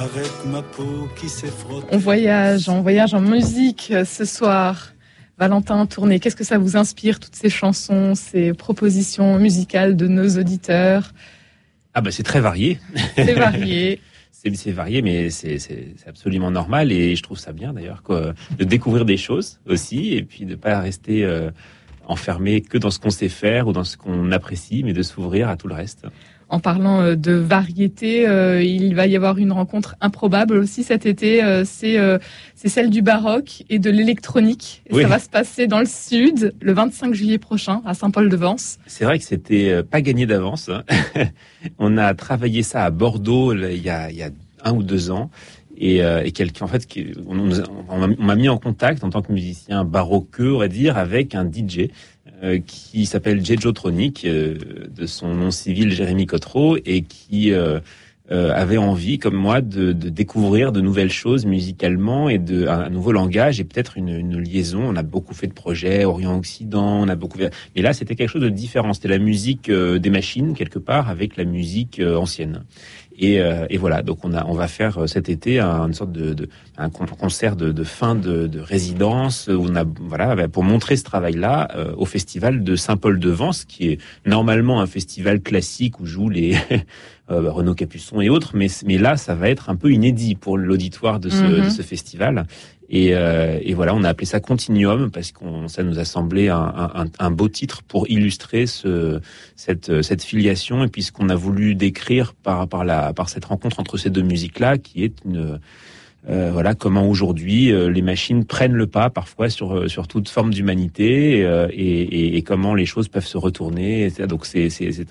Avec ma peau qui s'effrotte. On voyage en musique ce soir. Valentin Tourné, qu'est-ce que ça vous inspire, toutes ces chansons, ces propositions musicales de nos auditeurs? Ah bah c'est très varié. C'est varié. C'est varié, mais c'est absolument normal et je trouve ça bien d'ailleurs de découvrir des choses aussi et puis de pas rester enfermé que dans ce qu'on sait faire ou dans ce qu'on apprécie, mais de s'ouvrir à tout le reste. En parlant de variété, il va y avoir une rencontre improbable aussi cet été. C'est celle du baroque et de l'électronique. Et oui. Ça va se passer dans le sud le 25 juillet prochain à Saint-Paul-de-Vence. C'est vrai que c'était pas gagné d'avance. Hein. On a travaillé ça à Bordeaux il y a 1 ou 2 ans. Et quelqu'un, en fait, on m'a mis en contact en tant que musicien baroqueux, on va dire, avec un DJ qui s'appelle Jejotronic, de son nom civil Jérémy Cotreau, et qui avait envie, comme moi, de découvrir de nouvelles choses musicalement et un nouveau langage et peut-être une liaison. On a beaucoup fait de projets Orient-Occident, mais là c'était quelque chose de différent. C'était la musique des machines quelque part avec la musique ancienne. Et voilà, donc on va faire cet été une sorte un concert de fin de résidence où on a pour montrer ce travail-là au festival de Saint-Paul-de-Vence, qui est normalement un festival classique où jouent les Renaud Capuçon et autres, mais là ça va être un peu inédit pour l'auditoire de ce festival. Et voilà, on a appelé ça Continuum parce ça nous a semblé un beau titre pour illustrer cette filiation et puis ce qu'on a voulu décrire par cette rencontre entre ces deux musiques-là, qui est comment aujourd'hui les machines prennent le pas parfois sur toute forme d'humanité et comment les choses peuvent se retourner. Donc c'est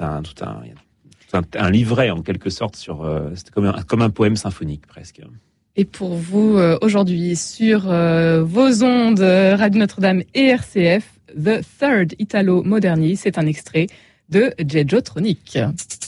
un livret en quelque sorte c'est comme un poème symphonique presque. Et pour vous, aujourd'hui, sur vos ondes, Radio Notre-Dame et RCF, The Third Italo Moderni, c'est un extrait de Jejotronic.